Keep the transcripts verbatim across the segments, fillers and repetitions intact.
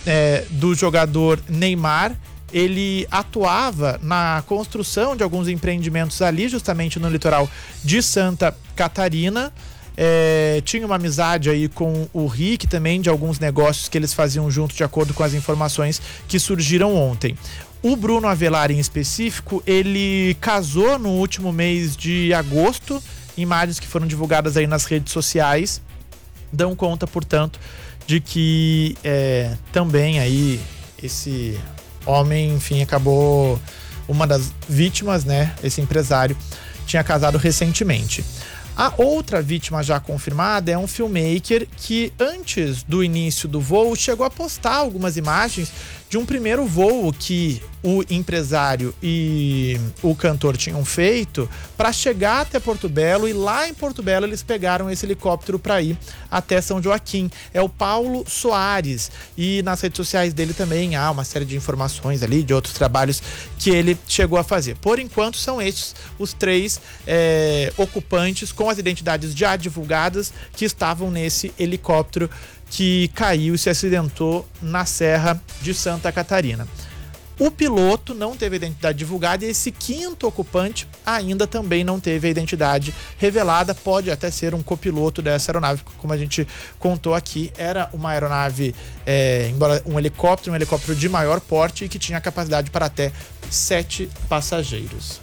é, do jogador Neymar. Ele atuava na construção de alguns empreendimentos ali, justamente no litoral de Santa Catarina. É, tinha uma amizade aí com o Rick também, de alguns negócios que eles faziam junto, de acordo com as informações que surgiram ontem. O Bruno Avelar, em específico, ele casou no último mês de agosto. Imagens que foram divulgadas aí nas redes sociais dão conta, portanto, de que é, também aí esse homem, enfim, acabou uma das vítimas, né? Esse empresário tinha casado recentemente. A outra vítima já confirmada é um filmmaker que, antes do início do voo, chegou a postar algumas imagens de um primeiro voo que o empresário e o cantor tinham feito para chegar até Porto Belo, e lá em Porto Belo eles pegaram esse helicóptero para ir até São Joaquim. É o Paulo Soares, e nas redes sociais dele também há uma série de informações ali de outros trabalhos que ele chegou a fazer. Por enquanto são estes os três é, ocupantes com as identidades já divulgadas que estavam nesse helicóptero que caiu e se acidentou na Serra de Santa Catarina. O piloto não teve a identidade divulgada e esse quinto ocupante ainda também não teve a identidade revelada. Pode até ser um copiloto dessa aeronave, como a gente contou aqui. Era uma aeronave, é, embora um helicóptero, um helicóptero de maior porte e que tinha capacidade para até sete passageiros.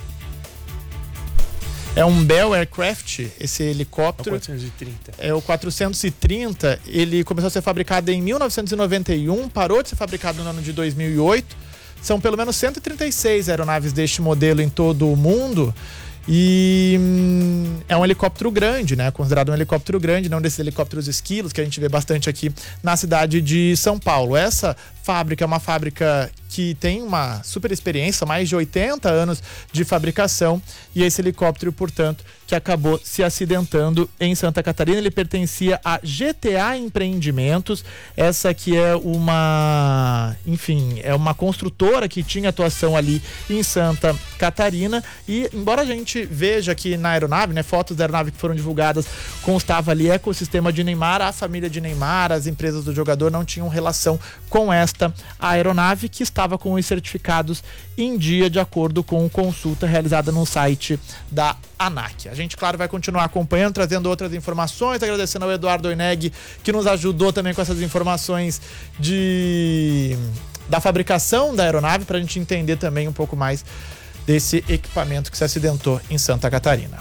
É um Bell Aircraft, esse helicóptero. É o quatrocentos e trinta. É o quatrocentos e trinta. Ele começou a ser fabricado em mil novecentos e noventa e um, parou de ser fabricado no ano de dois mil e oito. São pelo menos cento e trinta e seis aeronaves deste modelo em todo o mundo. E hum, é um helicóptero grande, né? Considerado um helicóptero grande, não desses helicópteros esquilos que a gente vê bastante aqui na cidade de São Paulo. Essa fábrica é uma fábrica que tem uma super experiência, mais de oitenta anos de fabricação, e esse helicóptero, portanto, que acabou se acidentando em Santa Catarina. Ele pertencia a G T A Empreendimentos, essa que é uma, enfim, é uma construtora que tinha atuação ali em Santa Catarina. E embora a gente veja que na aeronave, né, fotos da aeronave que foram divulgadas, constava ali ecossistema de Neymar, a família de Neymar, as empresas do jogador não tinham relação com esta aeronave, que estava com os certificados em dia, de acordo com consulta realizada no site da ANAC. A gente, claro, vai continuar acompanhando, trazendo outras informações, agradecendo ao Eduardo Oineg, que nos ajudou também com essas informações de da fabricação da aeronave, para a gente entender também um pouco mais desse equipamento que se acidentou em Santa Catarina.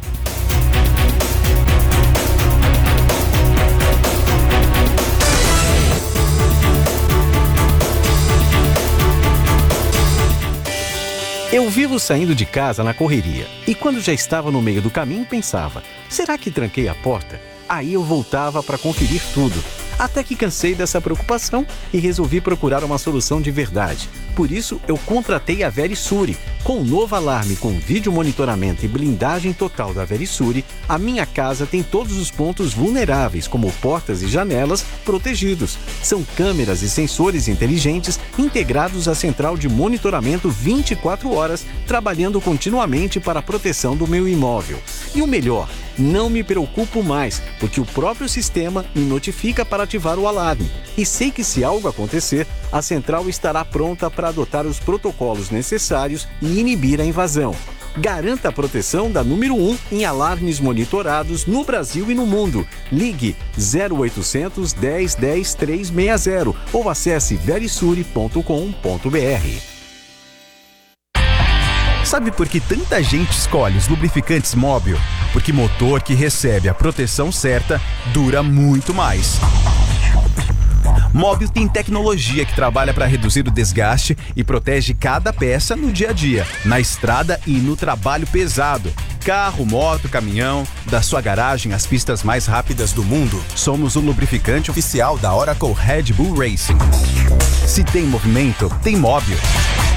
Eu vivo saindo de casa na correria e quando já estava no meio do caminho pensava, será que tranquei a porta? Aí eu voltava para conferir tudo, até que cansei dessa preocupação e resolvi procurar uma solução de verdade. Por isso eu contratei a Verisure. Com o novo alarme com vídeo monitoramento e blindagem total da Verisure, a minha casa tem todos os pontos vulneráveis, como portas e janelas, protegidos. São câmeras e sensores inteligentes integrados à central de monitoramento vinte e quatro horas, trabalhando continuamente para a proteção do meu imóvel. E o melhor, não me preocupo mais, porque o próprio sistema me notifica para ativar o alarme. E sei que se algo acontecer, a central estará pronta para adotar os protocolos necessários e inibir a invasão. Garanta a proteção da número um em alarmes monitorados no Brasil e no mundo. Ligue zero oitocentos, dez, dez, trezentos e sessenta ou acesse verisure ponto com ponto br. Sabe por que tanta gente escolhe os lubrificantes Mobil? Porque motor que recebe a proteção certa dura muito mais. Mobil tem tecnologia que trabalha para reduzir o desgaste e protege cada peça no dia a dia, na estrada e no trabalho pesado. Carro, moto, caminhão, da sua garagem às pistas mais rápidas do mundo. Somos o lubrificante oficial da Oracle Red Bull Racing. Se tem movimento, tem Mobil.